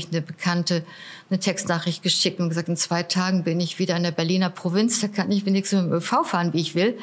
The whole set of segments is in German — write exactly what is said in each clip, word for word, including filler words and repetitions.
neulich eine Bekannte eine Textnachricht geschickt und gesagt, in zwei Tagen bin ich wieder in der Berliner Provinz, da kann ich wenigstens mit dem Ö V fahren, wie ich will.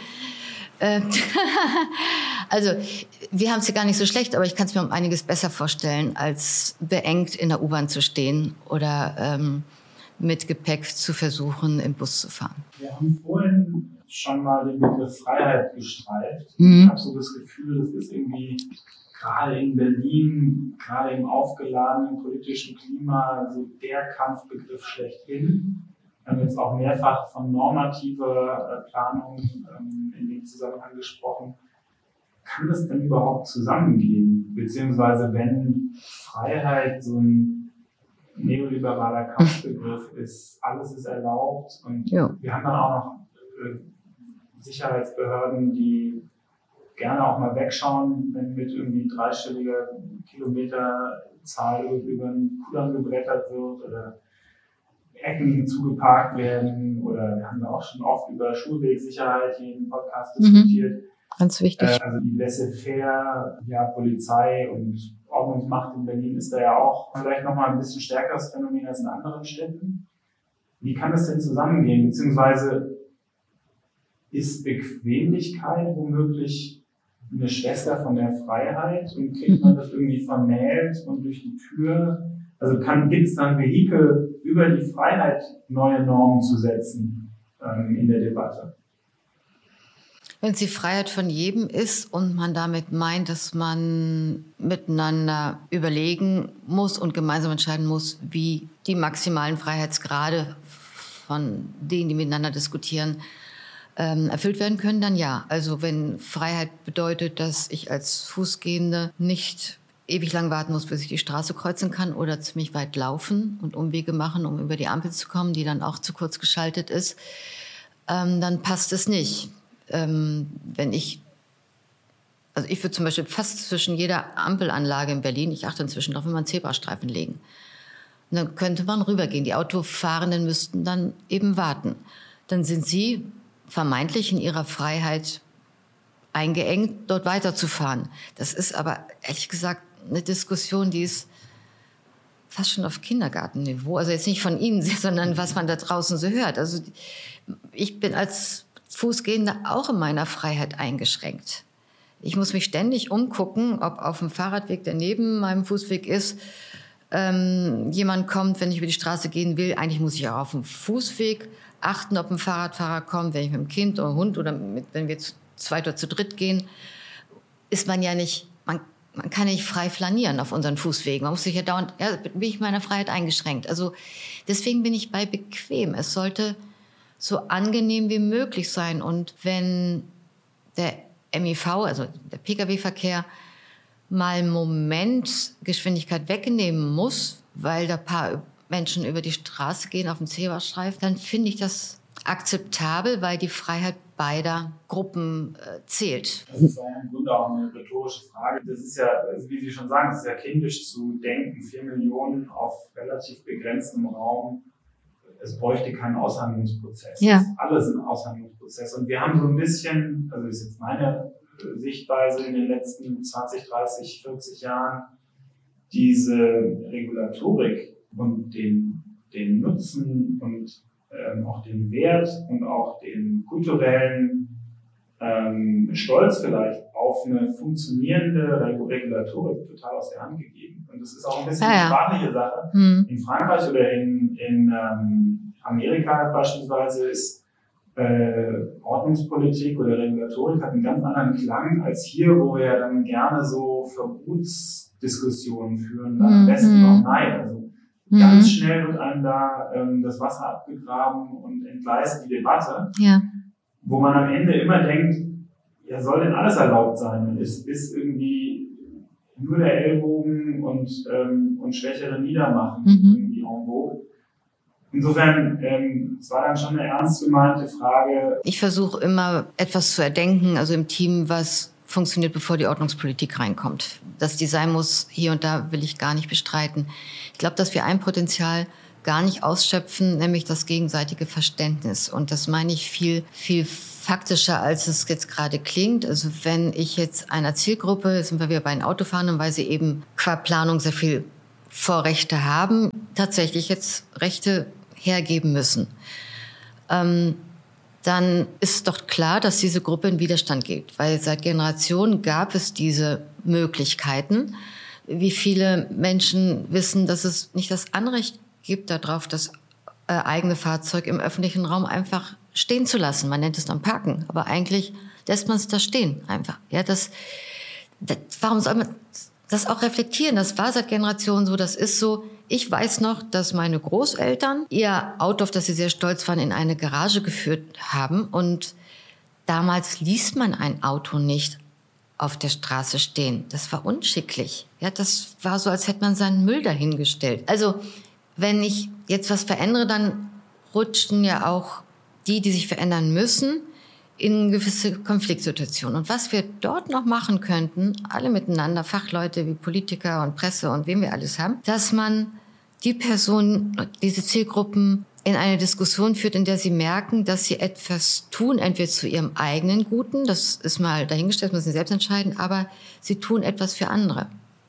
Also wir haben es ja gar nicht so schlecht, aber ich kann es mir um einiges besser vorstellen, als beengt in der U-Bahn zu stehen oder ähm, mit Gepäck zu versuchen, im Bus zu fahren. Wir haben vorhin schon mal den Begriff Freiheit gestreift. Mhm. Ich habe so das Gefühl, das ist irgendwie gerade in Berlin, gerade im aufgeladenen politischen Klima, so der Kampfbegriff schlechthin. Wir haben jetzt auch mehrfach von normativer Planung ähm, in dem Zusammenhang gesprochen. Kann das denn überhaupt zusammengehen? Beziehungsweise wenn Freiheit so ein neoliberaler Kampfbegriff ist, alles ist erlaubt und ja. Wir haben dann auch noch äh, Sicherheitsbehörden, die gerne auch mal wegschauen, wenn mit irgendwie dreistelliger Kilometerzahl über den Kudamm gebrettert wird oder Ecken zugeparkt werden oder wir haben da auch schon oft über Schulwegsicherheit hier im Podcast diskutiert. Mhm. Ganz wichtig. Äh, also die Laissez-faire, ja, Polizei und Ordnungsmacht in Berlin ist da ja auch vielleicht nochmal ein bisschen stärkeres Phänomen als in anderen Städten. Wie kann das denn zusammengehen? Beziehungsweise ist Bequemlichkeit womöglich eine Schwester von der Freiheit und kriegt man das irgendwie vermählt und durch die Tür? Also gibt es dann Vehikel, über die Freiheit neue Normen zu setzen ähm, in der Debatte? Wenn es die Freiheit von jedem ist und man damit meint, dass man miteinander überlegen muss und gemeinsam entscheiden muss, wie die maximalen Freiheitsgrade von denen, die miteinander diskutieren, ähm, erfüllt werden können, dann ja. Also wenn Freiheit bedeutet, dass ich als Fußgehende nicht ewig lang warten muss, bis ich die Straße kreuzen kann oder ziemlich weit laufen und Umwege machen, um über die Ampel zu kommen, die dann auch zu kurz geschaltet ist, ähm, dann passt es nicht. Ähm, wenn ich, also ich würde zum Beispiel fast zwischen jeder Ampelanlage in Berlin, ich achte inzwischen darauf, immer einen Zebrastreifen legen. Und dann könnte man rübergehen. Die Autofahrenden müssten dann eben warten. Dann sind sie vermeintlich in ihrer Freiheit eingeengt, dort weiterzufahren. Das ist aber ehrlich gesagt eine Diskussion, die ist fast schon auf Kindergartenniveau. Also jetzt nicht von Ihnen, sondern was man da draußen so hört. Also ich bin als Fußgehende auch in meiner Freiheit eingeschränkt. Ich muss mich ständig umgucken, ob auf dem Fahrradweg, der neben meinem Fußweg ist, ähm, jemand kommt, wenn ich über die Straße gehen will. Eigentlich muss ich auch auf dem Fußweg achten, ob ein Fahrradfahrer kommt, wenn ich mit dem Kind oder Hund oder mit, wenn wir zu zweit oder zu dritt gehen, ist man ja nicht, man, man kann nicht frei flanieren auf unseren Fußwegen. Man muss sich ja dauernd, ja, bin ich meiner Freiheit eingeschränkt. Also deswegen bin ich bei bequem. Es sollte so angenehm wie möglich sein. Und wenn der M I V, also der Pkw-Verkehr, mal einen Moment Geschwindigkeit wegnehmen muss, weil da ein paar Menschen über die Straße gehen auf dem Zebrastreifen, dann finde ich das akzeptabel, weil die Freiheit beider Gruppen äh, zählt. Das ist ja im Grunde auch eine rhetorische Frage. Das ist ja, also wie Sie schon sagen, es ist ja kindisch zu denken, vier Millionen auf relativ begrenztem Raum. Es bräuchte keinen Aushandlungsprozess. Ja. Das ist alles ein Aushandlungsprozess. Und wir haben so ein bisschen, also das ist jetzt meine Sichtweise in den letzten zwanzig, dreißig, vierzig Jahren, diese Regulatorik und den, den Nutzen und ähm, auch den Wert und auch den kulturellen ähm, Stolz vielleicht auf eine funktionierende Regulatorik total aus der Hand gegeben. Und das ist auch ein bisschen ja, ja. eine sprachliche Sache. Hm. In Frankreich oder in, in ähm, Amerika beispielsweise ist äh, Ordnungspolitik oder Regulatorik hat einen ganz anderen Klang als hier, wo wir ja dann gerne so Verbotsdiskussionen führen, dann am besten noch Nein. Also ganz schnell wird einem da ähm, das Wasser abgegraben und entgleist die Debatte, ja. wo man am Ende immer denkt, ja, soll denn alles erlaubt sein? Und ist, ist irgendwie nur der Ellbogen und, ähm, und Schwächere niedermachen Mhm. irgendwie en vogue. Insofern, ähm, es war dann schon eine ernst gemeinte Frage. Ich versuche immer etwas zu erdenken, also im Team, was funktioniert, bevor die Ordnungspolitik reinkommt. Dass die sein muss, hier und da, will ich gar nicht bestreiten. Ich glaube, dass wir ein Potenzial gar nicht ausschöpfen, nämlich das gegenseitige Verständnis. Und das meine ich viel, viel faktischer, als es jetzt gerade klingt. Also wenn ich jetzt einer Zielgruppe, jetzt sind wir wieder bei den Autofahrern, weil sie eben qua Planung sehr viel Vorrechte haben, tatsächlich jetzt Rechte hergeben müssen. Ähm, dann ist doch klar, dass diese Gruppe in Widerstand geht, weil seit Generationen gab es diese Möglichkeiten. Wie viele Menschen wissen, dass es nicht das Anrecht gibt darauf, das äh, eigene Fahrzeug im öffentlichen Raum einfach stehen zu lassen. Man nennt es dann Parken, aber eigentlich lässt man es da stehen einfach. Ja, das, das, warum soll man das auch reflektieren? Das war seit Generationen so, das ist so. Ich weiß noch, dass meine Großeltern ihr Auto, auf das sie sehr stolz waren, in eine Garage geführt haben. Und damals ließ man ein Auto nicht auf der Straße stehen. Das war unschicklich. Ja, das war so, als hätte man seinen Müll dahingestellt. Also, wenn ich jetzt was verändere, dann rutschen ja auch die, die sich verändern müssen, in gewisse Konfliktsituationen. Und was wir dort noch machen könnten, alle miteinander, Fachleute wie Politiker und Presse und wen wir alles haben, dass man die Personen, diese Zielgruppen in eine Diskussion führt, in der sie merken, dass sie etwas tun, entweder zu ihrem eigenen Guten, das ist mal dahingestellt, müssen sie selbst entscheiden, aber sie tun etwas für andere.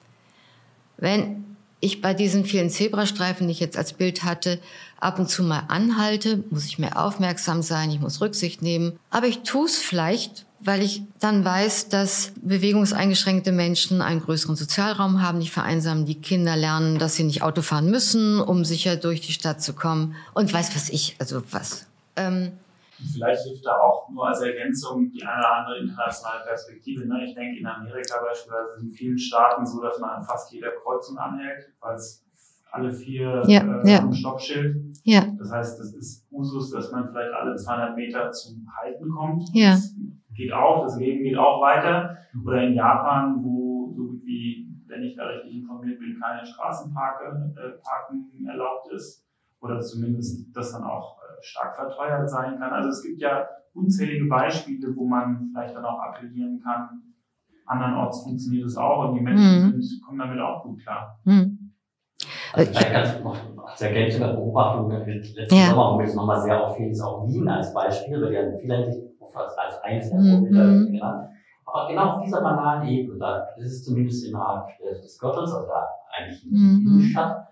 Wenn ich bei diesen vielen Zebrastreifen, die ich jetzt als Bild hatte, ab und zu mal anhalte, muss ich mehr aufmerksam sein, ich muss Rücksicht nehmen. Aber ich tue es vielleicht, weil ich dann weiß, dass bewegungseingeschränkte Menschen einen größeren Sozialraum haben, nicht vereinsamen, die Kinder lernen, dass sie nicht Auto fahren müssen, um sicher durch die Stadt zu kommen. Und weiß was ich, also was. Ähm, Vielleicht hilft da auch nur als Ergänzung die eine oder andere internationale Perspektive. Ich denke, in Amerika beispielsweise ist in vielen Staaten so, dass man an fast jeder Kreuzung anhält, weil es alle vier ja, äh, ja. haben ein Stoppschild. Ja. Das heißt, das ist Usus, dass man vielleicht alle zweihundert Meter zum Halten kommt. Ja. Das geht auch, das Leben geht auch weiter. Oder in Japan, wo so gut wie, wenn ich da richtig informiert bin, keine Straßenparken äh, Parken erlaubt ist. Oder zumindest das dann auch äh, stark verteuert sein kann. Also es gibt ja unzählige Beispiele, wo man vielleicht dann auch appellieren kann, andernorts funktioniert es auch und die Menschen mhm. sind, kommen damit auch gut klar. Mhm. Also vielleicht ganz noch als Ergänzung der Beobachtung, letzten ja. Sommer, um jetzt nochmal sehr auffällig ist, auch Wien als Beispiel, wird ja in vieler Hinsicht als, als einzelner mhm. genannt. Aber genau auf dieser banalen Ebene, da ist es zumindest innerhalb des Gürtels, also da eigentlich in der mhm. Innenstadt,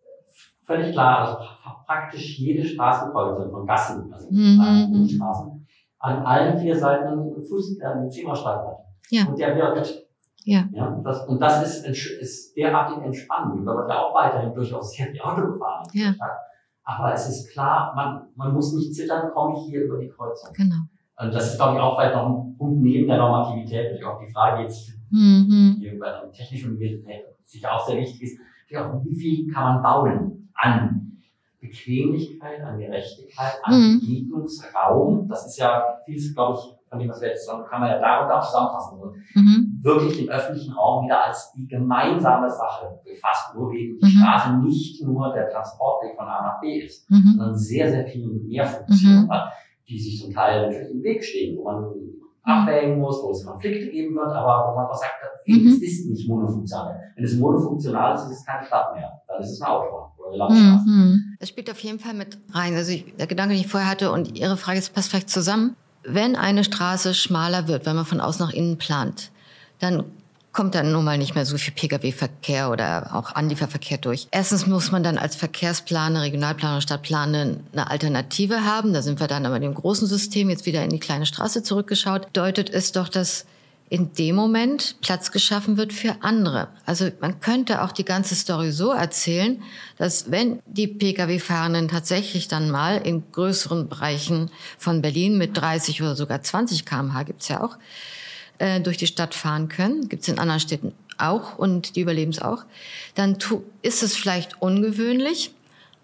völlig klar, also praktisch jede Straßenkreuzung von Gassen, also mhm. Straßen, an allen vier Seiten Fuß, äh, Zebrastreifen hat. Ja. Und der wirkt. Ja. Ja, das, und das ist, ist derartig entspannend. Da wird ja auch weiterhin durchaus sehr viel Auto gefahren. Ja. Aber es ist klar, man, man muss nicht zittern, komme ich hier über die Kreuzung. Genau. Und das ist, glaube ich, auch vielleicht noch ein Punkt neben der Normativität. Und auch die Frage jetzt, mhm. hier bei der technischen Universität sicher auch sehr wichtig ist, wie viel kann man bauen an Bequemlichkeit, an Gerechtigkeit, an mhm. Begegnungsraum. Das ist ja vieles, glaube ich, von dem, was wir jetzt sagen, kann man ja da und da zusammenfassen. Mhm. Wirklich den öffentlichen Raum wieder als die gemeinsame Sache befasst, wo eben die mhm. Straße nicht nur der Transportweg von A nach B ist, mhm. sondern sehr, sehr viel mehr Funktionen mhm. hat, die sich zum Teil natürlich im Weg stehen, wo man abwägen muss, wo es Konflikte geben wird, aber wo man auch sagt, mhm. es ist nicht monofunktional. Wenn es monofunktional ist, ist es keine Stadt mehr. Dann ist es eine Autobahn oder eine Landstraße. Mhm. Das spielt auf jeden Fall mit rein. Also ich, der Gedanke, den ich vorher hatte und Ihre Frage, das passt vielleicht zusammen. Wenn eine Straße schmaler wird, wenn man von außen nach innen plant, dann kommt dann nun mal nicht mehr so viel Pkw-Verkehr oder auch Anlieferverkehr durch. Erstens muss man dann als Verkehrsplaner, Regionalplaner, Stadtplaner eine Alternative haben. Da sind wir dann aber in dem großen System jetzt wieder in die kleine Straße zurückgeschaut. Deutet es doch, dass in dem Moment Platz geschaffen wird für andere. Also man könnte auch die ganze Story so erzählen, dass wenn die Pkw-Fahrenden tatsächlich dann mal in größeren Bereichen von Berlin mit dreißig oder sogar zwanzig Kilometer pro Stunde, gibt's ja auch, äh, durch die Stadt fahren können, gibt's in anderen Städten auch und die überleben es auch, dann tu, ist es vielleicht ungewöhnlich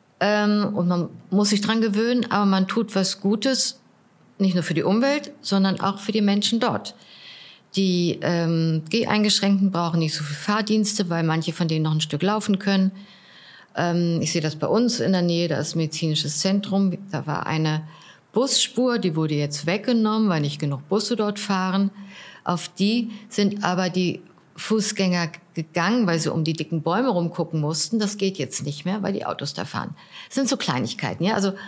ähm, und man muss sich dran gewöhnen, aber man tut was Gutes, nicht nur für die Umwelt, sondern auch für die Menschen dort. Die ähm, Geheingeschränkten brauchen nicht so viel Fahrdienste, weil manche von denen noch ein Stück laufen können. Ähm, ich sehe das bei uns in der Nähe, da ist ein medizinisches Zentrum. Da war eine Busspur, die wurde jetzt weggenommen, weil nicht genug Busse dort fahren. Auf die sind aber die Fußgänger gegangen, weil sie um die dicken Bäume rumgucken mussten. Das geht jetzt nicht mehr, weil die Autos da fahren. Das sind so Kleinigkeiten, ja. Also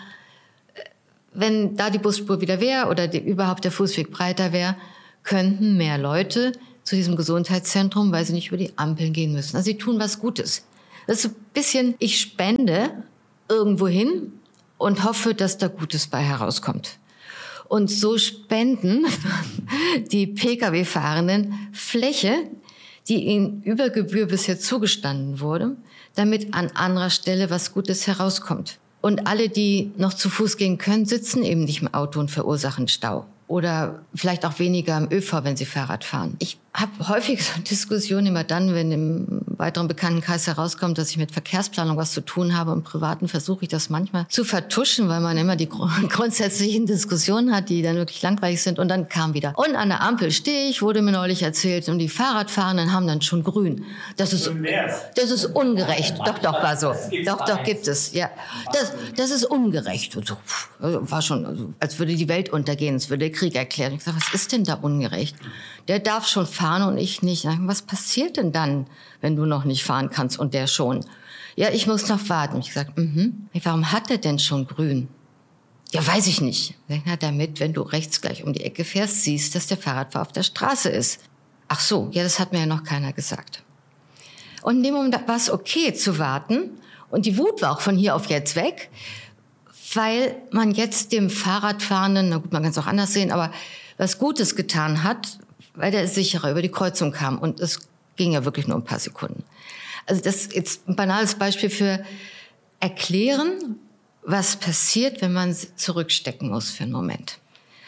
wenn da die Busspur wieder wäre oder die, überhaupt der Fußweg breiter wäre, könnten mehr Leute zu diesem Gesundheitszentrum, weil sie nicht über die Ampeln gehen müssen. Also sie tun was Gutes. Das ist ein bisschen, ich spende irgendwo hin und hoffe, dass da Gutes bei herauskommt. Und so spenden die Pkw-Fahrenden Fläche, die ihnen über Gebühr bisher zugestanden wurde, damit an anderer Stelle was Gutes herauskommt. Und alle, die noch zu Fuß gehen können, sitzen eben nicht im Auto und verursachen Stau. Oder vielleicht auch weniger im ÖV, wenn sie Fahrrad fahren. Ich habe häufig so Diskussionen immer dann, wenn im weiteren Bekanntenkreis herauskommt, dass ich mit Verkehrsplanung was zu tun habe. Im Privaten versuche ich das manchmal zu vertuschen, weil man immer die grundsätzlichen Diskussionen hat, die dann wirklich langweilig sind. Und dann kam wieder. Und an der Ampel stehe ich, wurde mir neulich erzählt, und die Fahrradfahrenden haben dann schon grün. Das ist, das ist ungerecht. Doch, doch, war so. Doch, doch, gibt es. Ja, das, das ist ungerecht. Und so, war schon, also, als würde die Welt untergehen, es würde Krieg erklären. Ich sage, was ist denn da ungerecht? Der darf schon fahren und ich nicht. Was passiert denn dann, wenn du noch nicht fahren kannst und der schon? Ja, ich muss noch warten. Ich gesagt, mhm. Warum hat er denn schon grün? Ja, weiß ich nicht. Na, damit, wenn du rechts gleich um die Ecke fährst, siehst, dass der Fahrradfahrer auf der Straße ist. Ach so, ja, das hat mir ja noch keiner gesagt. Und in dem Moment war es okay zu warten. Und die Wut war auch von hier auf jetzt weg, weil man jetzt dem Fahrradfahrenden, na gut, man kann es auch anders sehen, aber was Gutes getan hat, weil der sicherer über die Kreuzung kam. Und es ging ja wirklich nur ein paar Sekunden. Also das ist jetzt ein banales Beispiel für erklären, was passiert, wenn man zurückstecken muss für einen Moment.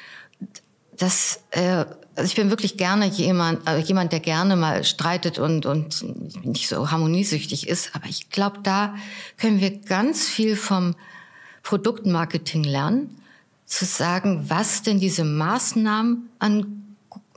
Das, äh, also ich bin wirklich gerne jemand, äh, jemand, der gerne mal streitet und, und nicht so harmoniesüchtig ist. Aber ich glaube, da können wir ganz viel vom Produktmarketing lernen, zu sagen, was denn diese Maßnahmen an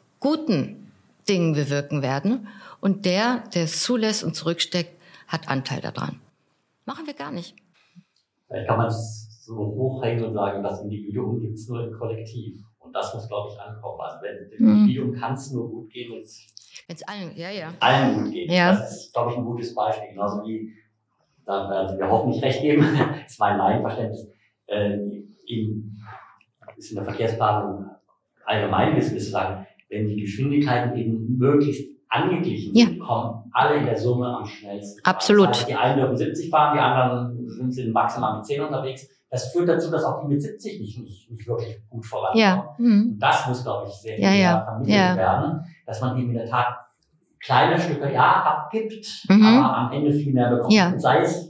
guten Dingen bewirken werden. Und der, der es zulässt und zurücksteckt, hat Anteil daran. Machen wir gar nicht. Vielleicht kann man es so hochhängen und sagen, das Individuum gibt es nur im Kollektiv. Und das muss, glaube ich, ankommen. Also wenn dem hm. Individuum kann es nur gut gehen, wenn es allen, ja, ja. allen gut geht. Ja. Das ist, glaube ich, ein gutes Beispiel. Genauso wie, da werden wir hoffentlich recht geben, das ist mein Laienverständnis, äh, in, ist in der Verkehrsplanung allgemein wissen, ist zu sagen, wenn die Geschwindigkeiten eben möglichst angeglichen sind, ja. kommen alle in der Summe am schnellsten. Absolut. Das heißt, die einen dürfen siebzig fahren, die anderen sind maximal mit zehn unterwegs. Das führt dazu, dass auch die mit siebzig nicht, nicht, nicht wirklich gut vorankommen. Ja. Mhm. Und das muss, glaube ich, sehr viel ja, ja. vermittelt ja. werden, dass man eben in der Tat kleine Stücke, ja, abgibt, mhm. aber am Ende viel mehr bekommt. Ja. Und sei es,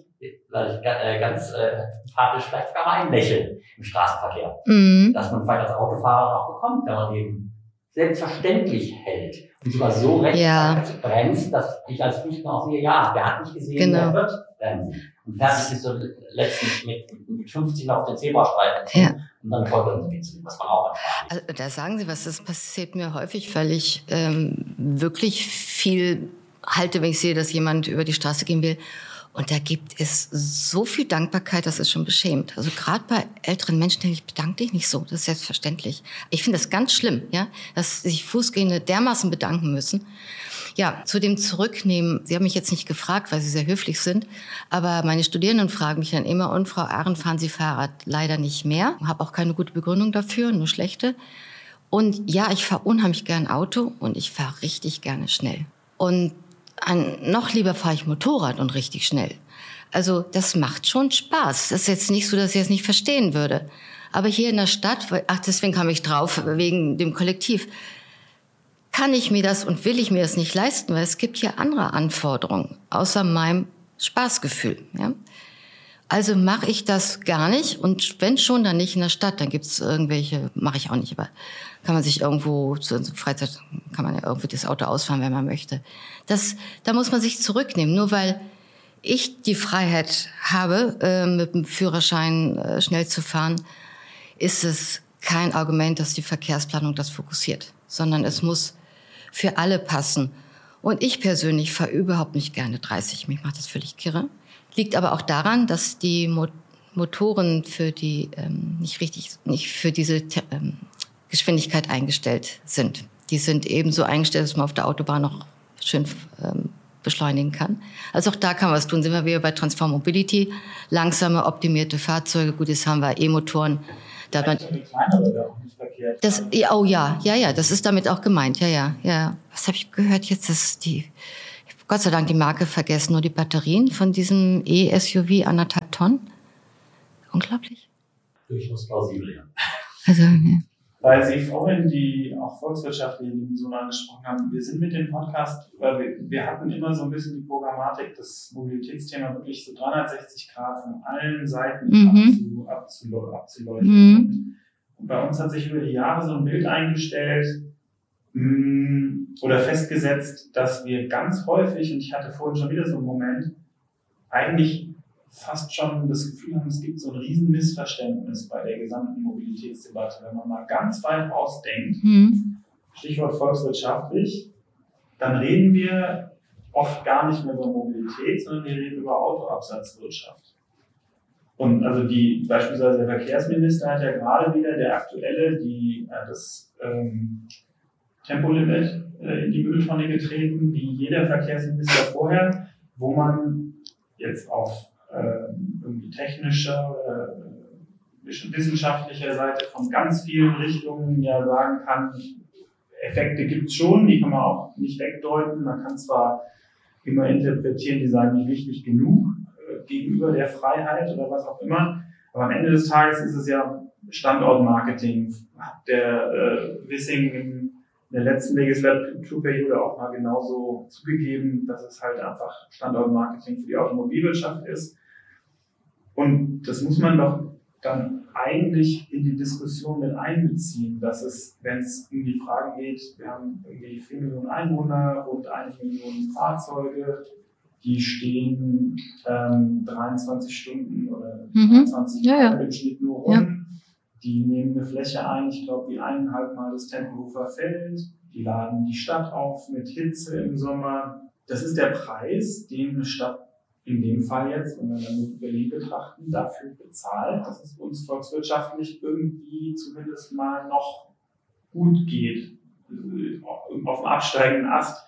äh, ganz äh, empathisch, vielleicht sogar mal ein Lächeln im Straßenverkehr. Mhm. Dass man vielleicht als Autofahrer auch bekommt, wenn man eben selbstverständlich hält und sogar so rechtzeitig ja. bremst, dass ich als Fußgänger auch sehe, ja, wer hat nicht gesehen, genau. wer wird bremsen. Und fertig ist so letztens mit, mit fünfzig noch auf den Zebrastreifen ja. und dann folgt uns nichts, was man auch anfängt. Also, da sagen Sie was, das passiert mir häufig, weil ich ähm, wirklich viel halte, wenn ich sehe, dass jemand über die Straße gehen will. Und da gibt es so viel Dankbarkeit, das ist schon beschämt. Also gerade bei älteren Menschen, ich bedanke dich nicht so, das ist selbstverständlich. Ich finde das ganz schlimm, ja, dass sich Fußgänger dermaßen bedanken müssen. Ja, zu dem Zurücknehmen, Sie haben mich jetzt nicht gefragt, weil Sie sehr höflich sind, aber meine Studierenden fragen mich dann immer, und Frau Arendt, fahren Sie Fahrrad? Leider nicht mehr, habe auch keine gute Begründung dafür, nur schlechte. Und ja, ich fahre unheimlich gern Auto und ich fahre richtig gerne schnell. Und An, noch lieber fahre ich Motorrad und richtig schnell. Also das macht schon Spaß. Das ist jetzt nicht so, dass ich es nicht verstehen würde. Aber hier in der Stadt, ach, deswegen kam ich drauf, wegen dem Kollektiv, kann ich mir das und will ich mir das nicht leisten, weil es gibt hier andere Anforderungen, außer meinem Spaßgefühl. Ja? Also mache ich das gar nicht und wenn schon, dann nicht in der Stadt. Dann gibt es irgendwelche, mache ich auch nicht, aber kann man sich irgendwo, zur Freizeit kann man ja irgendwie das Auto ausfahren, wenn man möchte. Das, da muss man sich zurücknehmen. Nur weil ich die Freiheit habe, äh, mit dem Führerschein äh, schnell zu fahren, ist es kein Argument, dass die Verkehrsplanung das fokussiert, sondern es muss für alle passen. Und ich persönlich fahre überhaupt nicht gerne dreißig. Mich macht das völlig kirre. Liegt aber auch daran, dass die Mo- Motoren für die ähm, nicht richtig, nicht für diese ähm, Geschwindigkeit eingestellt sind. Die sind ebenso eingestellt, dass man auf der Autobahn noch schön ähm, beschleunigen kann. Also auch da kann man was tun. Sind wir wieder bei Transform Mobility, langsame, optimierte Fahrzeuge. Gut, jetzt haben wir E-Motoren. Da man, das, oh ja, ja, ja, das ist damit auch gemeint. Ja, ja, ja. Was habe ich gehört jetzt, dass die Gott sei Dank die Marke vergessen, nur die Batterien von diesem E-S U V anderthalb Tonnen. Unglaublich. Durchaus plausibel, ja. Also, ja. Weil Sie vorhin die auch volkswirtschaftliche Dimension angesprochen haben. Wir sind mit dem Podcast, weil wir, wir hatten immer so ein bisschen die Programmatik, das Mobilitätsthema wirklich so dreihundertsechzig Grad von allen Seiten mhm. abzu, abzu, abzuleuchten. Mhm. Und bei uns hat sich über die Jahre so ein Bild eingestellt mh, oder festgesetzt, dass wir ganz häufig, und ich hatte vorhin schon wieder so einen Moment, eigentlich fast schon das Gefühl haben, es gibt so ein Riesenmissverständnis bei der gesamten Mobilitätsdebatte. Wenn man mal ganz weit rausdenkt, mhm. Stichwort volkswirtschaftlich, dann reden wir oft gar nicht mehr über Mobilität, sondern wir reden über Autoabsatzwirtschaft. Und also die, beispielsweise der Verkehrsminister hat ja gerade wieder, der aktuelle, die, äh, das ähm, Tempolimit äh, in die Mülltonne getreten, wie jeder Verkehrsminister vorher, wo man jetzt auf irgendwie technischer oder wissenschaftlicher Seite von ganz vielen Richtungen ja sagen kann, Effekte gibt es schon, die kann man auch nicht wegdeuten. Man kann zwar immer interpretieren, die sagen nicht wichtig genug äh, gegenüber der Freiheit oder was auch immer, aber am Ende des Tages ist es ja Standortmarketing. Hat der äh, Wissing in der letzten Legislaturperiode auch mal genauso zugegeben, dass es halt einfach Standortmarketing für die Automobilwirtschaft ist. Und das muss man doch dann eigentlich in die Diskussion mit einbeziehen, dass es, wenn es um die Frage geht, wir haben irgendwie vier Millionen Einwohner und eine Million Fahrzeuge, die stehen ähm, dreiundzwanzig Stunden oder mhm. dreiundzwanzig ja, ja. im Schnitt nur rum. Ja. Die nehmen eine Fläche ein, ich glaube, wie eineinhalb Mal das Tempelhofer Feld. Die laden die Stadt auf mit Hitze im Sommer. Das ist der Preis, den eine Stadt in dem Fall jetzt, wenn wir dann Berlin betrachten, dafür bezahlt, dass es uns volkswirtschaftlich irgendwie zumindest mal noch gut geht, auf dem absteigenden Ast.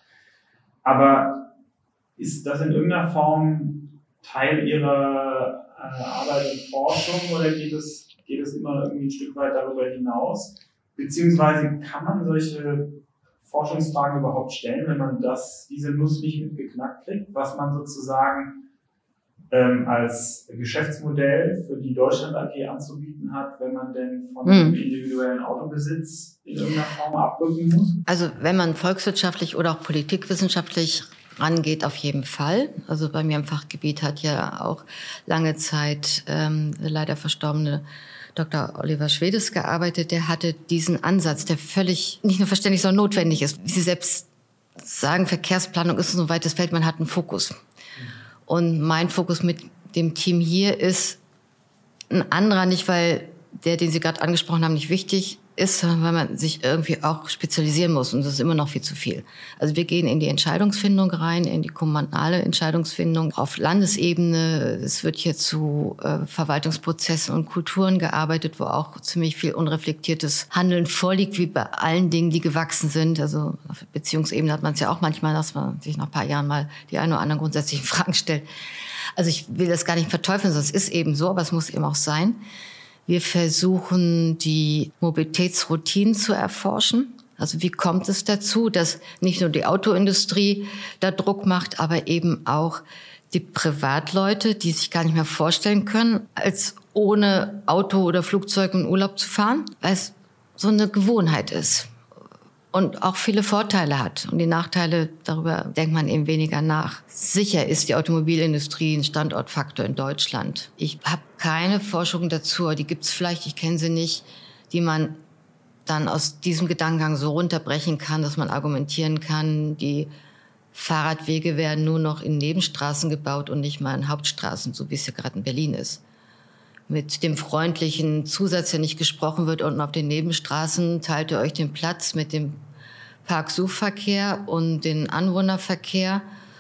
Aber ist das in irgendeiner Form Teil Ihrer äh, Arbeit und Forschung oder geht es, geht es immer irgendwie ein Stück weit darüber hinaus? Beziehungsweise kann man solche Forschungsfragen überhaupt stellen, wenn man das, diese Nuss nicht mitgeknackt kriegt, was man sozusagen ähm, als Geschäftsmodell für die Deutschland A G anzubieten hat, wenn man denn von dem individuellen Autobesitz in irgendeiner Form abrücken muss? Also wenn man volkswirtschaftlich oder auch politikwissenschaftlich rangeht, auf jeden Fall. Also bei mir im Fachgebiet hat ja auch lange Zeit ähm, leider verstorbene Doktor Oliver Schwedes gearbeitet. Der hatte diesen Ansatz, der völlig nicht nur verständlich, sondern notwendig ist. Wie Sie selbst sagen, Verkehrsplanung ist so ein weites Feld, man hat einen Fokus. Und mein Fokus mit dem Team hier ist ein anderer, nicht weil der, den Sie gerade angesprochen haben, nicht wichtig ist, sondern weil man sich irgendwie auch spezialisieren muss. Und das ist immer noch viel zu viel. Also wir gehen in die Entscheidungsfindung rein, in die kommunale Entscheidungsfindung auf Landesebene. Es wird hier zu äh, Verwaltungsprozessen und Kulturen gearbeitet, wo auch ziemlich viel unreflektiertes Handeln vorliegt, wie bei allen Dingen, die gewachsen sind. Also auf Beziehungsebene hat man es ja auch manchmal, dass man sich nach ein paar Jahren mal die ein oder anderen grundsätzlichen Fragen stellt. Also ich will das gar nicht verteufeln, sondern es ist eben so, aber es muss eben auch sein. Wir versuchen, die Mobilitätsroutinen zu erforschen. Also wie kommt es dazu, dass nicht nur die Autoindustrie da Druck macht, aber eben auch die Privatleute, die sich gar nicht mehr vorstellen können, als ohne Auto oder Flugzeug in Urlaub zu fahren, weil es so eine Gewohnheit ist und auch viele Vorteile hat. Und die Nachteile, darüber denkt man eben weniger nach. Sicher ist die Automobilindustrie ein Standortfaktor in Deutschland. Ich habe keine Forschung dazu, die gibt es vielleicht, ich kenne sie nicht, die man dann aus diesem Gedankengang so runterbrechen kann, dass man argumentieren kann, die Fahrradwege werden nur noch in Nebenstraßen gebaut und nicht mal in Hauptstraßen, so wie es ja gerade in Berlin ist. Mit dem freundlichen Zusatz, der nicht gesprochen wird, unten auf den Nebenstraßen teilt ihr euch den Platz mit dem Parksuchverkehr und den Anwohnerverkehr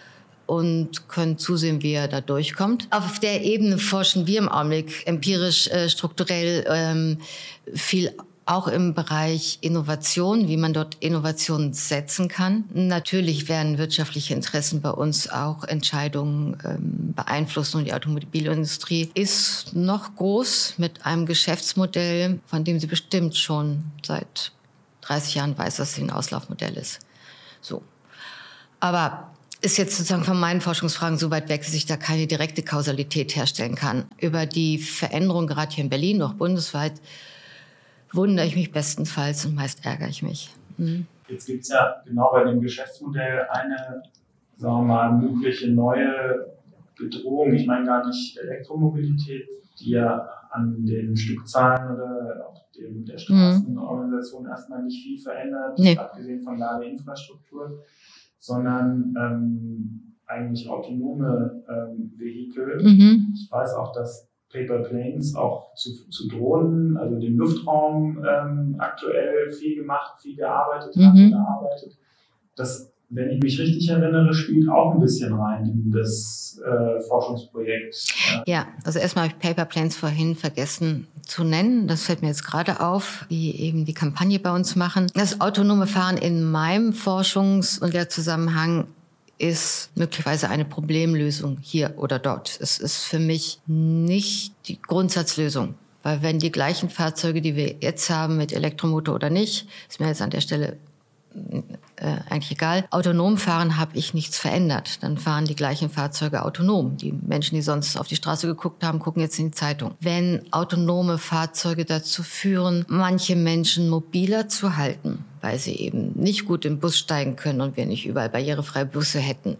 und können zusehen, wie er da durchkommt. Auf der Ebene forschen wir im Augenblick empirisch, äh, strukturell ähm, viel auch im Bereich Innovation, wie man dort Innovation setzen kann. Natürlich werden wirtschaftliche Interessen bei uns auch Entscheidungen ähm, beeinflussen. Und die Automobilindustrie ist noch groß mit einem Geschäftsmodell, von dem sie bestimmt schon seit dreißig Jahren weiß, dass sie ein Auslaufmodell ist. So. Aber ist jetzt sozusagen von meinen Forschungsfragen so weit weg, dass ich da keine direkte Kausalität herstellen kann. Über die Veränderung gerade hier in Berlin, noch bundesweit, wundere ich mich bestenfalls und meist ärgere ich mich. Mhm. Jetzt gibt es ja genau bei dem Geschäftsmodell eine, sagen wir mal, mögliche neue Bedrohung. Ich meine gar nicht Elektromobilität, die ja an den Stückzahlen oder auch dem, der Straßenorganisation mhm. erstmal nicht viel verändert, nee. abgesehen von Ladeinfrastruktur, sondern ähm, eigentlich autonome ähm, Vehikel. Mhm. Ich weiß auch, dass Paper Planes auch zu, zu Drohnen, also dem Luftraum ähm, aktuell viel gemacht, viel gearbeitet mhm. haben, gearbeitet. Das, wenn ich mich richtig erinnere, spielt auch ein bisschen rein in das äh, Forschungsprojekt. Ja, also erstmal habe ich Paper Planes vorhin vergessen zu nennen. Das fällt mir jetzt gerade auf, wie eben die Kampagne bei uns machen. Das autonome Fahren in meinem Forschungs- und Lehrzusammenhang ist möglicherweise eine Problemlösung hier oder dort. Es ist für mich nicht die Grundsatzlösung. Weil wenn die gleichen Fahrzeuge, die wir jetzt haben, mit Elektromotor oder nicht, ist mir jetzt an der Stelle äh, eigentlich egal. Autonom fahren habe ich nichts verändert. Dann fahren die gleichen Fahrzeuge autonom. Die Menschen, die sonst auf die Straße geguckt haben, gucken jetzt in die Zeitung. Wenn autonome Fahrzeuge dazu führen, manche Menschen mobiler zu halten, weil sie eben nicht gut im Bus steigen können und wir nicht überall barrierefreie Busse hätten,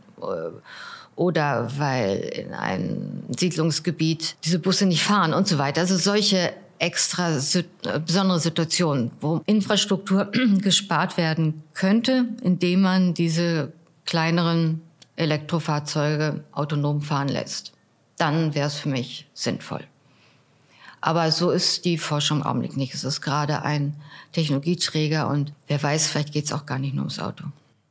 oder weil in einem Siedlungsgebiet diese Busse nicht fahren und so weiter. Also solche extra besondere Situationen, wo Infrastruktur gespart werden könnte, indem man diese kleineren Elektrofahrzeuge autonom fahren lässt. Dann wäre es für mich sinnvoll. Aber so ist die Forschung im Augenblick nicht. Es ist gerade ein Technologieträger und wer weiß, vielleicht geht es auch gar nicht nur ums Auto.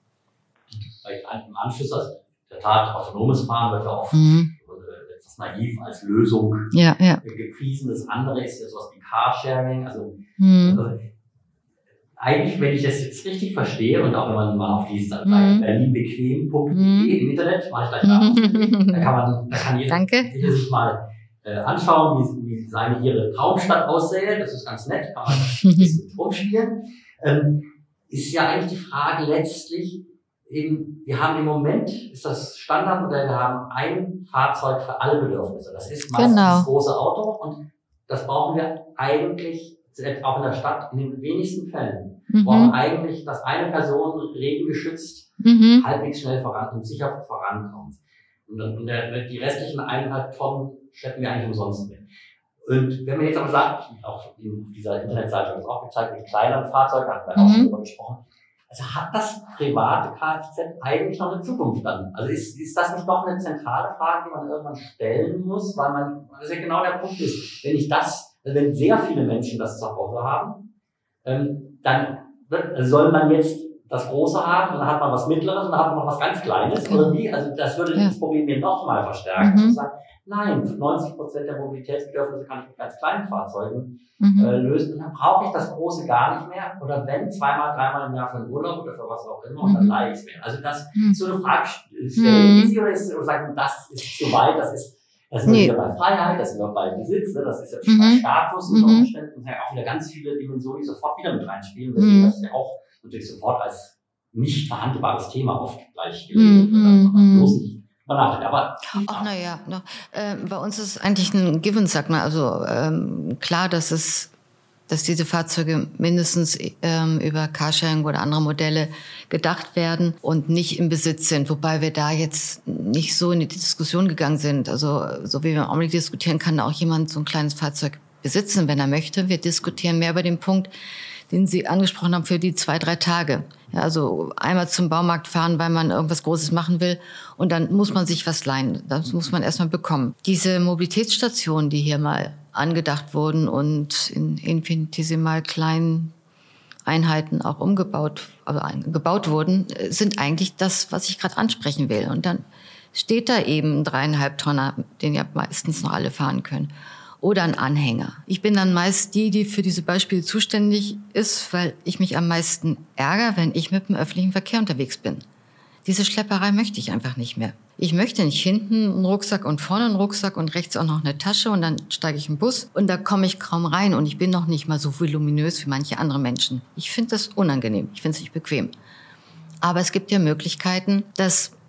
Vielleicht im Anschluss, also in der Tat, autonomes Fahren wird ja oft mhm. etwas naiv als Lösung ja, ja. gepriesen. Das andere ist ja sowas wie Carsharing. Also, mhm. also eigentlich, wenn ich das jetzt richtig verstehe und auch wenn man mal auf die Seite mhm. berlinbequem punkt de mhm. im Internet, mache ich gleich nach, da kann man, da kann jeder, jeder sich mal äh, anschauen, wie, wie seine ihre Traumstadt aussähe. Das ist ganz nett, kann man ein bisschen rumspielen. Ähm, ist ja eigentlich die Frage letztlich, eben, wir haben im Moment, ist das Standardmodell, wir haben ein Fahrzeug für alle Bedürfnisse. Das ist meistens genau. das große Auto und das brauchen wir eigentlich, auch in der Stadt, in den wenigsten Fällen. Wir mhm. brauchen eigentlich, dass eine Person regengeschützt mhm. halbwegs schnell voran und sicher vorankommt. Und, und der, die restlichen eineinhalb Tonnen schleppen wir eigentlich umsonst mit. Und wenn man jetzt aber sagt, auch in dieser Internetseite wird es auch gezeigt, mit kleineren Fahrzeugen, hatten wir mhm. auch schon darüber gesprochen, also hat das private Kfz eigentlich noch eine Zukunft dann? Also ist, ist das nicht noch eine zentrale Frage, die man irgendwann stellen muss? Weil man, das ja genau der Punkt ist, wenn ich das, also wenn sehr viele Menschen das zu Hause haben, ähm, dann wird, also soll man jetzt das Große haben und dann hat man was Mittleres und dann hat man noch was ganz Kleines oder wie? Also das würde ja. das Problem hier nochmal verstärken. Mhm. Zu sagen, nein, neunzig Prozent der Mobilitätsbedürfnisse kann ich mit ganz kleinen Fahrzeugen mhm. äh, lösen. Und dann brauche ich das Große gar nicht mehr. Oder wenn, zweimal, dreimal im Jahr für den Urlaub oder für was auch immer, und dann leihe ich es mir. Also das mhm. ist so eine Frage, stellen mhm. Sie oder, ist, oder sagen, das ist zu weit, das ist, das sind nee. wir wieder bei Freiheit, das sind wir bei Besitz, ne, das ist ja mhm. Status unter mhm. Umständen. Und ja auch wieder ganz viele Dimensionen, die sofort wieder mit reinspielen. Deswegen mhm. das ist ja auch natürlich sofort als nicht verhandelbares Thema oft gleich gelegt. Mhm. Bloß nicht. Aber ach naja, no. äh, bei uns ist eigentlich ein Given, sagt man. Also ähm, klar, dass es, dass diese Fahrzeuge mindestens ähm, über Carsharing oder andere Modelle gedacht werden und nicht im Besitz sind. Wobei wir da jetzt nicht so in die Diskussion gegangen sind. Also so wie wir im Augenblick diskutieren, kann auch jemand so ein kleines Fahrzeug besitzen, wenn er möchte. Wir diskutieren mehr über den Punkt, den Sie angesprochen haben, für die zwei, drei Tage. Ja, also einmal zum Baumarkt fahren, weil man irgendwas Großes machen will und dann muss man sich was leihen. Das muss man erstmal bekommen. Diese Mobilitätsstationen, die hier mal angedacht wurden und in infinitesimal kleinen Einheiten auch umgebaut, also gebaut wurden, sind eigentlich das, was ich gerade ansprechen will. Und dann steht da eben ein dreieinhalb Tonner, den ja meistens noch alle fahren können. Oder ein Anhänger. Ich bin dann meist die, die für diese Beispiele zuständig ist, weil ich mich am meisten ärgere, wenn ich mit dem öffentlichen Verkehr unterwegs bin. Diese Schlepperei möchte ich einfach nicht mehr. Ich möchte nicht hinten einen Rucksack und vorne einen Rucksack und rechts auch noch eine Tasche und dann steige ich in den Bus und da komme ich kaum rein und ich bin noch nicht mal so voluminös wie manche andere Menschen. Ich finde das unangenehm, ich finde es nicht bequem. Aber es gibt ja Möglichkeiten, dass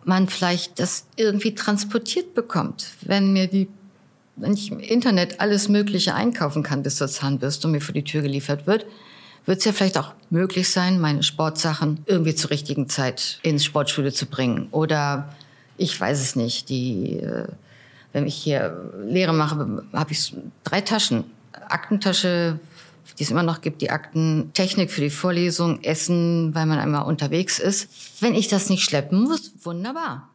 man vielleicht das irgendwie transportiert bekommt. Wenn mir die, wenn ich im Internet alles Mögliche einkaufen kann bis zur Zahnbürste und mir vor die Tür geliefert wird, wird es ja vielleicht auch möglich sein, meine Sportsachen irgendwie zur richtigen Zeit ins Sportstudio zu bringen. Oder ich weiß es nicht, die, wenn ich hier Lehre mache, habe ich drei Taschen. Aktentasche, die es immer noch gibt, die Akten, Technik für die Vorlesung, Essen, weil man einmal unterwegs ist. Wenn ich das nicht schleppen muss, wunderbar.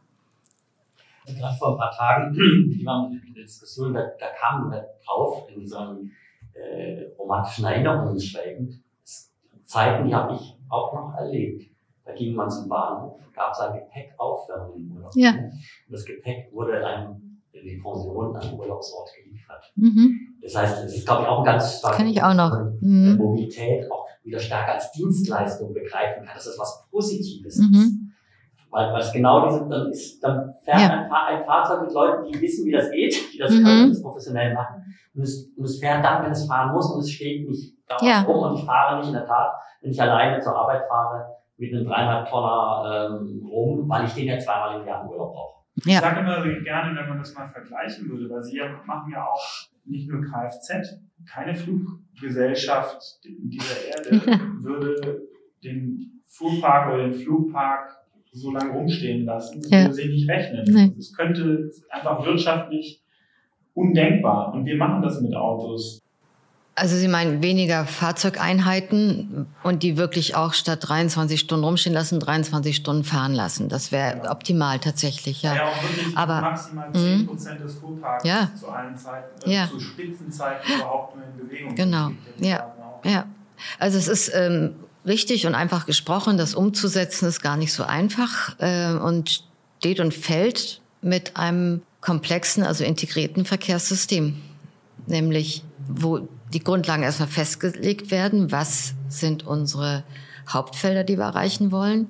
Gerade vor ein paar Tagen, die waren in der Diskussion, da, da kam wir drauf, in so einem äh, romantischen Erinnerungen schwelgend. Zeiten, die habe ich auch noch erlebt. Da ging man zum Bahnhof, gab sein Gepäck aufwärmen im Urlaub. Ja. Und das Gepäck wurde einem in die Pension an den Urlaubsort geliefert. Mhm. Das heißt, es ist, glaube ich, auch ein ganz starkes Kenn ich auch noch. Mhm. Mhm. Mobilität auch wieder stärker als Dienstleistung begreifen kann, dass das was Positives Mhm. ist. Weil, weil es genau diese, dann ist, dann fährt Ja. ein, Fahr ein Fahrzeug mit Leuten, die wissen, wie das geht, die das Mhm. können, das professionell machen. Und es, und es fährt dann, wenn es fahren muss, und es steht nicht dauernd Ja. rum. Und ich fahre nicht in der Tat, wenn ich alleine zur Arbeit fahre, mit einem dreieinhalb Tonner ähm, rum, weil ich den ja zweimal im Jahr im Urlaub brauche. Ja. Ich sage immer gerne, wenn man das mal vergleichen würde, weil Sie ja machen ja auch nicht nur Kfz, keine Fluggesellschaft dieser Erde würde den Fuhrpark oder den Flugpark so lange rumstehen lassen. Das Ja. würde sich nicht rechnen. Nee. Es könnte einfach wirtschaftlich undenkbar. Und wir machen das mit Autos. Also Sie meinen weniger Fahrzeugeinheiten und die wirklich auch statt dreiundzwanzig Stunden rumstehen lassen, dreiundzwanzig Stunden fahren lassen. Das wäre Ja. optimal tatsächlich, ja. Ja, auch wirklich Aber, maximal zehn Prozent des Fuhrparks Ja. zu allen Zeiten, äh, Ja. zu Spitzenzeiten überhaupt nur in Bewegung. Genau. sind. Die Ja. Daten auch. Ja, also es ist ähm, richtig und einfach gesprochen, das umzusetzen ist gar nicht so einfach äh, und steht und fällt mit einem komplexen, also integrierten Verkehrssystem. Nämlich, wo die Grundlagen erstmal festgelegt werden, was sind unsere Hauptfelder, die wir erreichen wollen,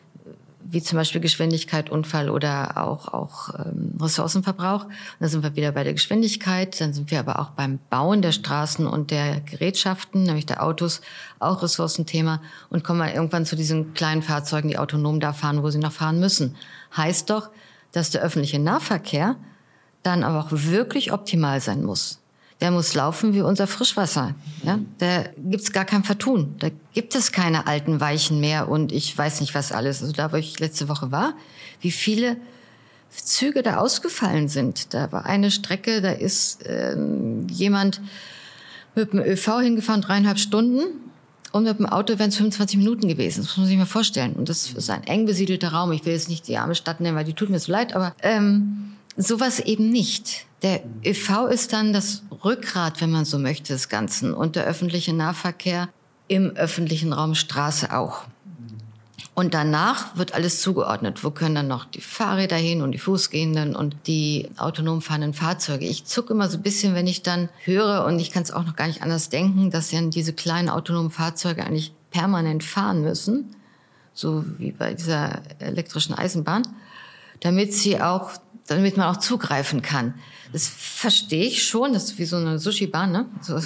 wie zum Beispiel Geschwindigkeit, Unfall oder auch, auch ähm, Ressourcenverbrauch. Und da sind wir wieder bei der Geschwindigkeit, dann sind wir aber auch beim Bauen der Straßen und der Gerätschaften, nämlich der Autos, auch Ressourcenthema, und kommen wir irgendwann zu diesen kleinen Fahrzeugen, die autonom da fahren, wo sie noch fahren müssen. Heißt doch, dass der öffentliche Nahverkehr dann aber auch wirklich optimal sein muss. Der muss laufen wie unser Frischwasser. Ja? Da gibt's gar kein Vertun. Da gibt es keine alten Weichen mehr und ich weiß nicht, was alles. Also da, wo ich letzte Woche war, wie viele Züge da ausgefallen sind. Da war eine Strecke, da ist ähm, jemand mit dem ÖV hingefahren, dreieinhalb Stunden. Und mit dem Auto wären es fünfundzwanzig Minuten gewesen. Das muss man sich mal vorstellen. Und das ist ein eng besiedelter Raum. Ich will jetzt nicht die arme Stadt nennen, weil die tut mir so leid. Aber ähm, sowas eben nicht. Der ÖV ist dann das Rückgrat, wenn man so möchte, des Ganzen. Und der öffentliche Nahverkehr im öffentlichen Raum Straße auch. Und danach wird alles zugeordnet. Wo können dann noch die Fahrräder hin und die Fußgehenden und die autonom fahrenden Fahrzeuge? Ich zucke immer so ein bisschen, wenn ich dann höre, und ich kann es auch noch gar nicht anders denken, dass ja diese kleinen autonomen Fahrzeuge eigentlich permanent fahren müssen, so wie bei dieser elektrischen Eisenbahn, damit sie auch, damit man auch zugreifen kann. Das verstehe ich schon, das ist wie so eine Sushi-Bahn, ne? So.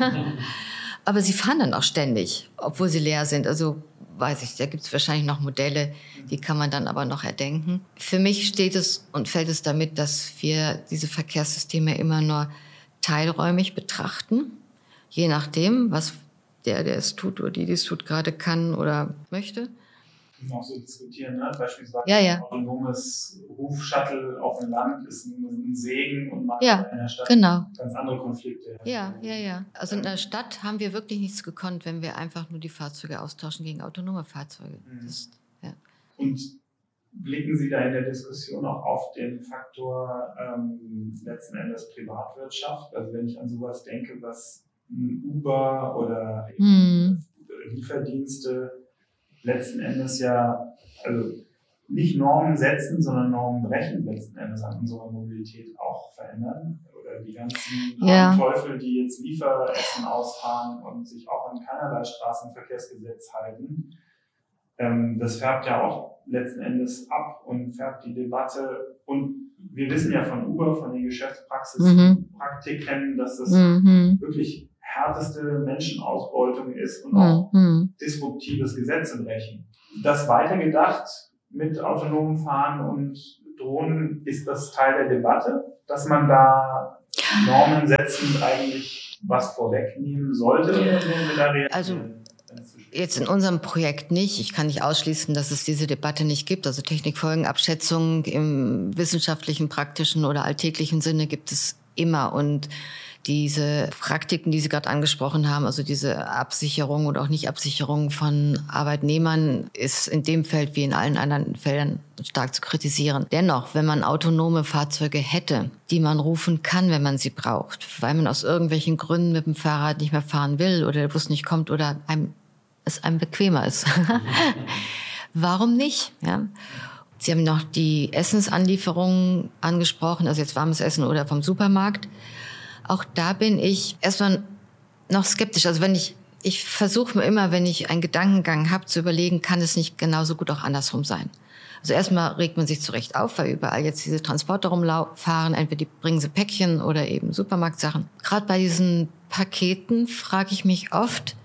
Aber sie fahren dann auch ständig, obwohl sie leer sind. Also weiß ich, da gibt es wahrscheinlich noch Modelle, die kann man dann aber noch erdenken. Für mich steht es und fällt es damit, dass wir diese Verkehrssysteme immer nur teilräumig betrachten, je nachdem, was der, der es tut oder die, die es tut, gerade kann oder möchte. Auch so diskutieren, ne? Beispielsweise Ja, ja. ein autonomes Rufshuttle auf dem Land ist ein, ein Segen und macht Ja, in der Stadt genau. ganz andere Konflikte. Ja, ja, ja. Also in der Stadt haben wir wirklich nichts gekonnt, wenn wir einfach nur die Fahrzeuge austauschen gegen autonome Fahrzeuge. Mhm. Das, ja. Und blicken Sie da in der Diskussion auch auf den Faktor ähm, letzten Endes Privatwirtschaft? Also wenn ich an sowas denke, was ein Uber oder Hm. Lieferdienste letzten Endes ja, also nicht Normen setzen, sondern Normen brechen letzten Endes an unserer Mobilität auch verändern. Oder die ganzen Ja. armen Teufel, die jetzt Lieferessen ausfahren und sich auch an keinerlei Straßenverkehrsgesetz halten. Ähm, das färbt ja auch letzten Endes ab und färbt die Debatte. Und wir wissen ja von Uber, von den Geschäftspraxis, Praktiken, dass das Mhm. wirklich härteste Menschenausbeutung ist und auch Mhm. disruptives Gesetzebrechen. Das weitergedacht, mit autonomem Fahren und Drohnen? Ist das Teil der Debatte, dass man da Normen setzend eigentlich was vorwegnehmen sollte? Also jetzt in unserem Projekt nicht. Ich kann nicht ausschließen, dass es diese Debatte nicht gibt. Also Technikfolgenabschätzung im wissenschaftlichen, praktischen oder alltäglichen Sinne gibt es immer. Und diese Praktiken, die Sie gerade angesprochen haben, also diese Absicherung oder auch Nicht-Absicherung von Arbeitnehmern, ist in dem Feld wie in allen anderen Feldern stark zu kritisieren. Dennoch, wenn man autonome Fahrzeuge hätte, die man rufen kann, wenn man sie braucht, weil man aus irgendwelchen Gründen mit dem Fahrrad nicht mehr fahren will oder der Bus nicht kommt oder einem, es einem bequemer ist. Warum nicht? Ja? Sie haben noch die Essensanlieferungen angesprochen, also jetzt warmes Essen oder vom Supermarkt. Auch da bin ich erstmal noch skeptisch. Also wenn ich, ich versuche mir immer, wenn ich einen Gedankengang habe, zu überlegen, kann es nicht genauso gut auch andersrum sein. Also erstmal regt man sich zurecht auf, weil überall jetzt diese Transporter rumfahren, entweder die bringen sie Päckchen oder eben Supermarktsachen. Gerade bei diesen Paketen frage ich mich oft,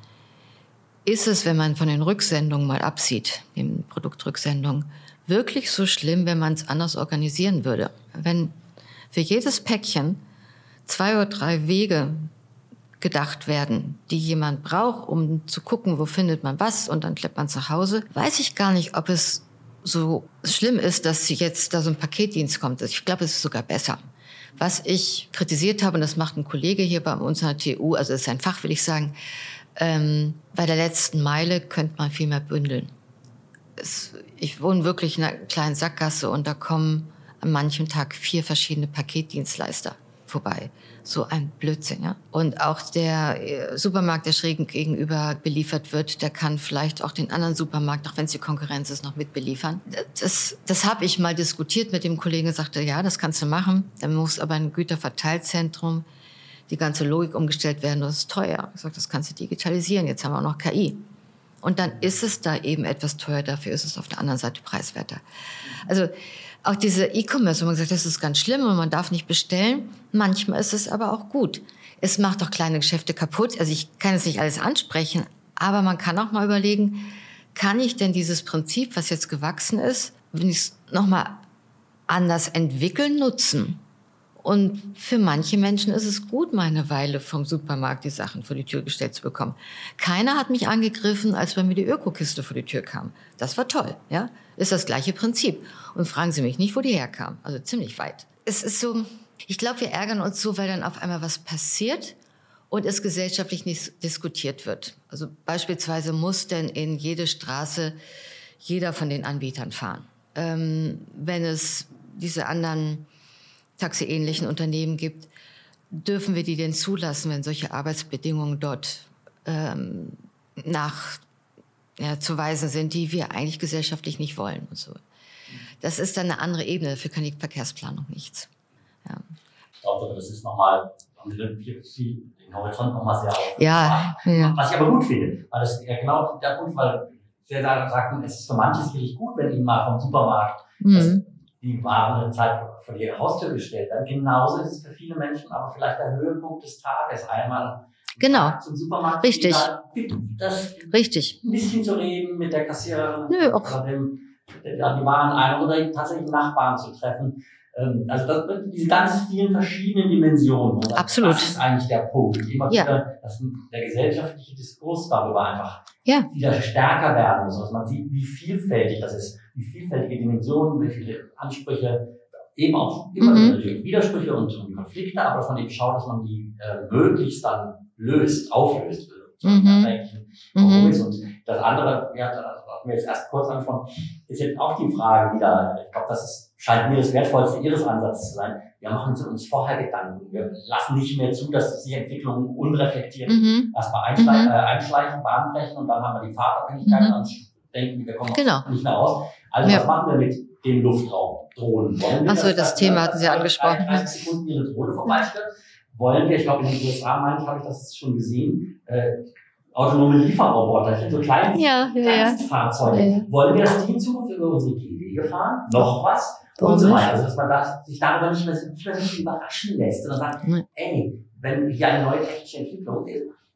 ist es, wenn man von den Rücksendungen mal absieht, den Produktrücksendungen, wirklich so schlimm, wenn man es anders organisieren würde? Wenn für jedes Päckchen zwei oder drei Wege gedacht werden, die jemand braucht, um zu gucken, wo findet man was und dann schleppt man es nach Hause, weiß ich gar nicht, ob es so schlimm ist, dass jetzt da so ein Paketdienst kommt. Ich glaube, es ist sogar besser. Was ich kritisiert habe, und das macht ein Kollege hier bei uns an der T U, also es ist ein Fach, will ich sagen, ähm, bei der letzten Meile könnte man viel mehr bündeln. Es, ich wohne wirklich in einer kleinen Sackgasse und da kommen an manchem Tag vier verschiedene Paketdienstleister vorbei. So ein Blödsinn, ja. Und auch der Supermarkt, der schräg gegenüber beliefert wird, der kann vielleicht auch den anderen Supermarkt, auch wenn es die Konkurrenz ist, noch mit beliefern. Das, das habe ich mal diskutiert mit dem Kollegen, der sagte, ja, das kannst du machen. Dann muss aber ein Güterverteilzentrum, die ganze Logik umgestellt werden, das ist teuer. Ich sage, das kannst du digitalisieren, jetzt haben wir auch noch K I. Und dann ist es da eben etwas teuer, dafür ist es auf der anderen Seite preiswerter. Also auch diese E-Commerce, wo man sagt, das ist ganz schlimm und man darf nicht bestellen. Manchmal ist es aber auch gut. Es macht auch kleine Geschäfte kaputt. Also ich kann jetzt nicht alles ansprechen, aber man kann auch mal überlegen, kann ich denn dieses Prinzip, was jetzt gewachsen ist, wenn ich es nochmal anders entwickeln, nutzen? Und für manche Menschen ist es gut, mal eine Weile vom Supermarkt die Sachen vor die Tür gestellt zu bekommen. Keiner hat mich angegriffen, als bei mir die Ökokiste vor die Tür kam. Das war toll, ja. Ist das gleiche Prinzip. Und fragen Sie mich nicht, wo die herkam. Also ziemlich weit. Es ist so, ich glaube, wir ärgern uns so, weil dann auf einmal was passiert und es gesellschaftlich nicht diskutiert wird. Also beispielsweise muss denn in jede Straße jeder von den Anbietern fahren. Ähm, wenn es diese anderen taxiähnlichen Unternehmen gibt, dürfen wir die denn zulassen, wenn solche Arbeitsbedingungen dort ähm, nach ja, zu weisen sind, die wir eigentlich gesellschaftlich nicht wollen und so. Das ist dann eine andere Ebene, dafür kann die Verkehrsplanung nichts. Ja. Ich glaube, das ist nochmal, den Horizont nochmal sehr auf. Ja, ja. Was ich aber gut finde, weil das ja genau der Punkt, weil sehr sagten, es ist für manches wirklich gut, wenn ihnen mal vom Supermarkt mhm. die Waren eine Zeit vor die Haustür gestellt werden. Genauso ist es für viele Menschen aber vielleicht der Höhepunkt des Tages, einmal genau. zum Supermarkt. Richtig. Das Richtig. Ein bisschen zu reden mit der Kassiererin Nö, auch. oder dem, die Waren ein oder tatsächlich Nachbarn zu treffen. Also das, diese ganz vielen verschiedenen Dimensionen. Oder? Absolut. Das ist eigentlich der Punkt. Immer ja. wieder, dass der gesellschaftliche Diskurs darüber einfach ja. wieder stärker werden muss. Also man sieht, wie vielfältig das ist, wie vielfältige Dimensionen, wie viele Ansprüche, eben auch immer mhm. natürlich Widersprüche und, und Konflikte, aber dass man eben schaut, dass man die äh, möglichst dann löst, auflöst. Mhm. Mhm. Und das andere, ja, das hatten wir jetzt erst kurz angesprochen, ist jetzt auch die Frage wieder, ich glaube, das ist, scheint mir das Wertvollste Ihres Ansatzes zu sein. Wir machen uns vorher Gedanken. Wir lassen nicht mehr zu, dass sich Entwicklungen unreflektiert mhm. erstmal einschleichen, mhm. äh, einschleichen, Bahn brechen und dann haben wir die Fahrtabhängigkeit mhm. und dann denken, wir kommen genau. nicht mehr raus. Also ja. was machen wir mit dem Luftraum? Drohnen? Achso, das, das Thema hatten Sie angesprochen. dreißig Sekunden Ihre Drohne vorbeistellen. Wollen wir, ich glaube, in den U S A, meine ich, habe ich das schon gesehen, äh, autonome Lieferroboter, so kleine ja, ja, Fahrzeuge. Ja. Wollen wir das in Zukunft über unsere Gehwege fahren? Noch was? Warum und so nicht? weiter. Also, dass man das, sich darüber nicht mehr, nicht mehr so überraschen lässt, sondern sagt, mhm. ey, wenn hier eine neue technische Entwicklung ist,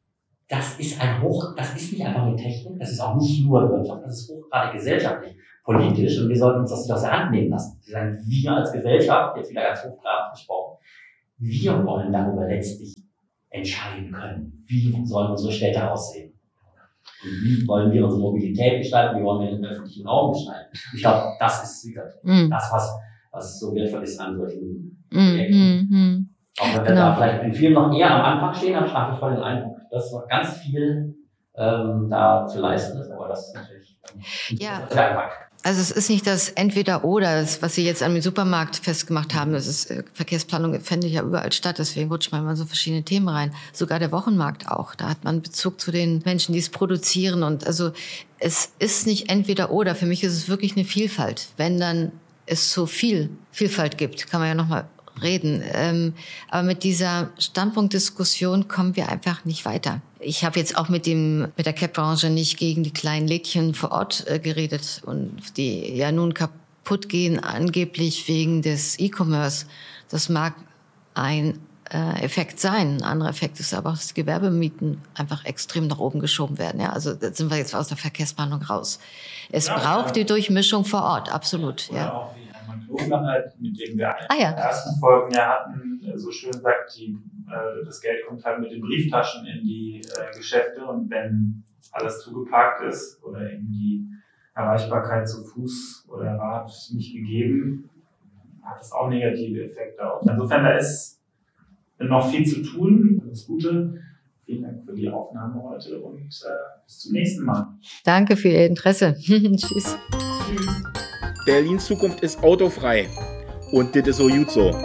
das ist ein Hoch, das ist nicht einfach nur Technik, das ist auch nicht nur Wirtschaft, das ist hochgradig gesellschaftlich, politisch und wir sollten uns das nicht aus der Hand nehmen lassen. Wir sagen, wir als Gesellschaft, jetzt wieder ganz hochgradig gesprochen, wir wollen darüber letztlich entscheiden können, wie sollen unsere Städte aussehen. Und wie wollen wir unsere Mobilität gestalten, wie wollen wir den öffentlichen Raum gestalten. Ich glaube, das ist mm. das, was, was so wertvoll ist an solchen Projekten. Mm, mm, Auch wenn wir genau. da vielleicht in vielen noch eher am Anfang stehen, habe ich nach wie vor den Eindruck, dass noch ganz viel ähm, da zu leisten ist, aber das ist natürlich ähm, ja. Also es ist nicht das Entweder-Oder, was Sie jetzt an dem Supermarkt festgemacht haben. Das ist äh, Verkehrsplanung findet ja überall statt, deswegen rutscht man immer so verschiedene Themen rein. Sogar der Wochenmarkt auch. Da hat man Bezug zu den Menschen, die es produzieren. Und also es ist nicht Entweder-Oder. Für mich ist es wirklich eine Vielfalt. Wenn dann es so viel Vielfalt gibt, kann man ja nochmal reden. Ähm, aber mit dieser Standpunktdiskussion kommen wir einfach nicht weiter. Ich habe jetzt auch mit dem mit der Cap-Branche nicht gegen die kleinen Lädchen vor Ort äh, geredet und die ja nun kaputt gehen angeblich wegen des E-Commerce. Das mag ein äh, Effekt sein. Ein anderer Effekt ist aber, dass die Gewerbemieten einfach extrem nach oben geschoben werden. Ja, also da sind wir jetzt aus der Verkehrsplanung raus. Es ja, braucht ja. die Durchmischung vor Ort, absolut. Oder ja. auch wie Hermann Knoblauch halt, mit dem wir ah, ja. in den ersten Folgen ja hatten, so schön sagt, die, äh, das Geld kommt halt mit den Brieftaschen in die äh, Geschäfte und wenn alles zugeparkt ist oder eben die Erreichbarkeit zu Fuß oder Rad nicht gegeben, hat das auch negative Effekte auf. Insofern, da ist noch viel zu tun. Das Gute. Vielen Dank für die Aufnahme heute und äh, bis zum nächsten Mal. Danke für Ihr Interesse. Tschüss. Tschüss. Berlins Zukunft ist autofrei. Und das ist so gut so.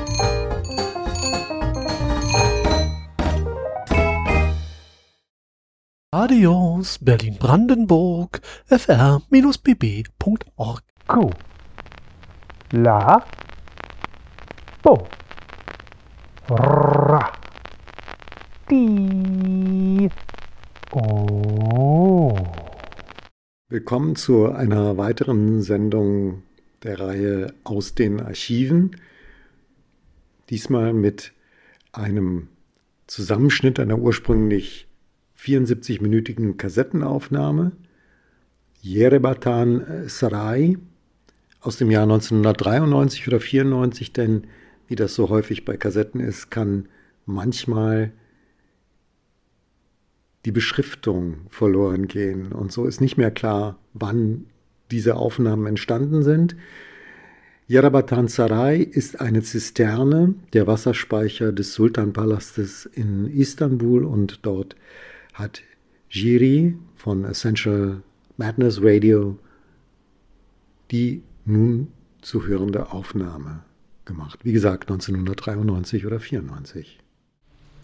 Adios, Berlin-Brandenburg, f r Bindestrich b b Punkt org. Q. La. Bo. Ra. Di. Oh. Willkommen zu einer weiteren Sendung der Reihe Aus den Archiven. Diesmal mit einem Zusammenschnitt einer ursprünglich vierundsiebzig-minütigen Kassettenaufnahme. Yerebatan Sarai aus dem Jahr neunzehnhundertdreiundneunzig oder vierundneunzig, denn wie das so häufig bei Kassetten ist, kann manchmal die Beschriftung verloren gehen. Und so ist nicht mehr klar, wann diese Aufnahmen entstanden sind. Yerebatan Sarai ist eine Zisterne, der Wasserspeicher des Sultanpalastes in Istanbul, und dort hat Jiri von Essential Madness Radio die nun zu hörende Aufnahme gemacht. Wie gesagt, neunzehnhundertdreiundneunzig oder vierundneunzig.